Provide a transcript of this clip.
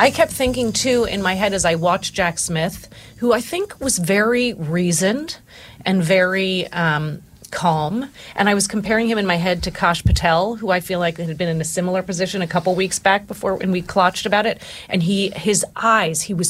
I kept thinking, too, in my head as I watched Jack Smith, who I think was very reasoned and very calm. And I was comparing him in my head to Kash Patel, who I feel like had been in a similar position a couple weeks back before when we clotched about it. And his eyes, he was